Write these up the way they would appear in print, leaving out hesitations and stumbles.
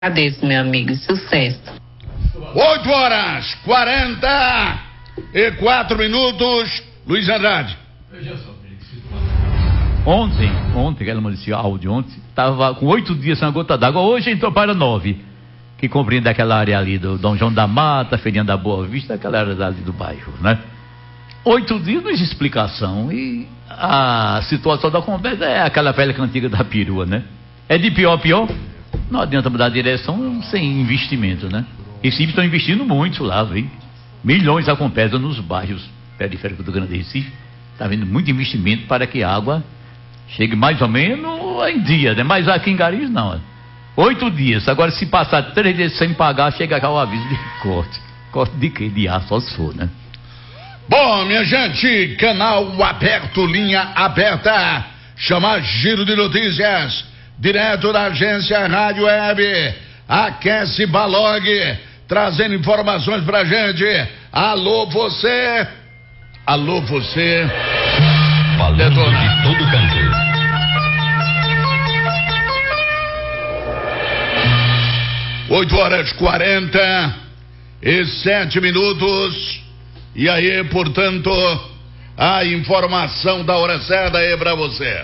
Agradeço, meu amigo. Sucesso. 8h44. Luiz Andrade. Ontem, que ela mandou esse áudio ontem, estava com 8 dias sem a gota d'água, hoje entrou para 9, que compreende aquela área ali do Dom João da Mata, Feirinha da Boa Vista, aquela área ali do bairro, né? 8 dias não existe explicação, e a situação da conversa é aquela velha cantiga da perua, né? É de pior a pior, não adianta mudar a direção sem investimento, né? Recife estão investindo muito lá, viu? Milhões a Compesa nos bairros periféricos do Grande Recife, está havendo muito investimento para que a água chegue mais ou menos em dia, né? Mas aqui em Garis não. 8 dias. Agora, se passar 3 dias sem pagar, chega cá o aviso de corte. Corte de quê? De ar, só se for, né? Bom, minha gente, canal aberto, linha aberta. Chamar Giro de Notícias, direto da agência Rádio Web. Aquece Balog, trazendo informações pra gente. Alô, você. Alô, você. Falando de todo canto. 8h47. E aí, portanto, a informação da hora certa aí pra você.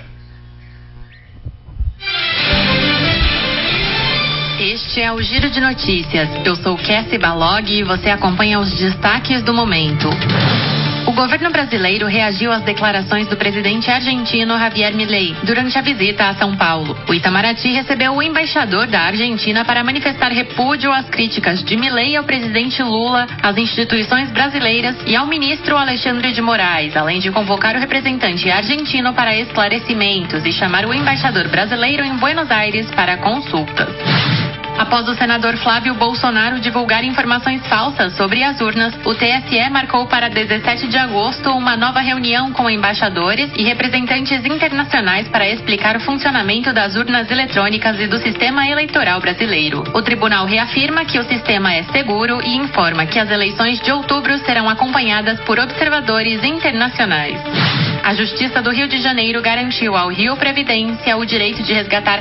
Este é o Giro de Notícias. Eu sou Cassie Balog e você acompanha os destaques do momento. O governo brasileiro reagiu às declarações do presidente argentino Javier Milei durante a visita a São Paulo. O Itamaraty recebeu o embaixador da Argentina para manifestar repúdio às críticas de Milei ao presidente Lula, às instituições brasileiras e ao ministro Alexandre de Moraes, além de convocar o representante argentino para esclarecimentos e chamar o embaixador brasileiro em Buenos Aires para consultas. Após o senador Flávio Bolsonaro divulgar informações falsas sobre as urnas, o TSE marcou para 17 de agosto uma nova reunião com embaixadores e representantes internacionais para explicar o funcionamento das urnas eletrônicas e do sistema eleitoral brasileiro. O tribunal reafirma que o sistema é seguro e informa que as eleições de outubro serão acompanhadas por observadores internacionais. A Justiça do Rio de Janeiro garantiu ao Rio Previdência o direito de resgatar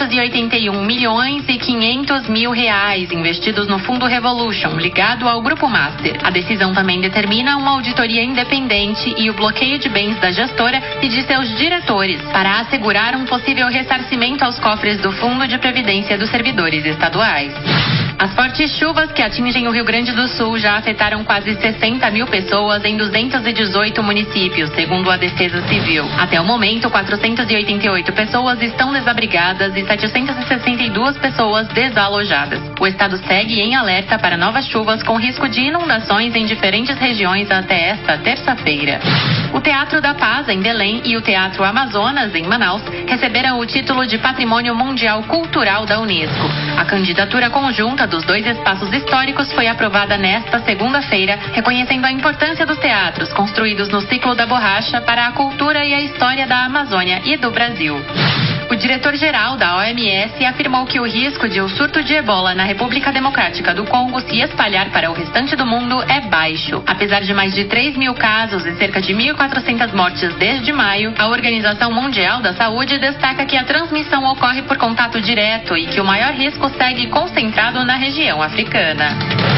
481 milhões e 500 mil reais investidos no Fundo Revolution, ligado ao Grupo Master. A decisão também determina uma auditoria independente e o bloqueio de bens da gestora e de seus diretores, para assegurar um possível ressarcimento aos cofres do Fundo de Previdência dos servidores estaduais. As fortes chuvas que atingem o Rio Grande do Sul já afetaram quase 60 mil pessoas em 218 municípios, segundo a Defesa Civil. Até o momento, 488 pessoas estão desabrigadas e 762 pessoas desalojadas. O estado segue em alerta para novas chuvas com risco de inundações em diferentes regiões até esta terça-feira. O Teatro da Paz, em Belém, e o Teatro Amazonas, em Manaus, receberam o título de Patrimônio Mundial Cultural da Unesco. A candidatura conjunta dos dois espaços históricos foi aprovada nesta segunda-feira, reconhecendo a importância dos teatros construídos no ciclo da borracha para a cultura e a história da Amazônia e do Brasil. O diretor-geral da OMS afirmou que o risco de um surto de ebola na República Democrática do Congo se espalhar para o restante do mundo é baixo. Apesar de mais de 3 mil casos e cerca de 1.400 mortes desde maio, a Organização Mundial da Saúde destaca que a transmissão ocorre por contato direto e que o maior risco segue concentrado na região africana.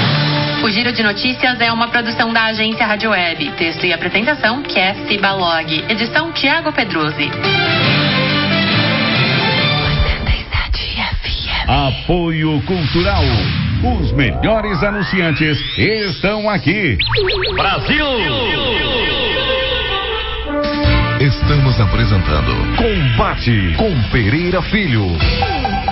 O Giro de Notícias é uma produção da agência Rádio Web. Texto e apresentação, Cassie Balog. Edição, Tiago Pedruzzi. Apoio Cultural. Os melhores anunciantes estão aqui. Brasil! Estamos apresentando Combate com Pereira Filho.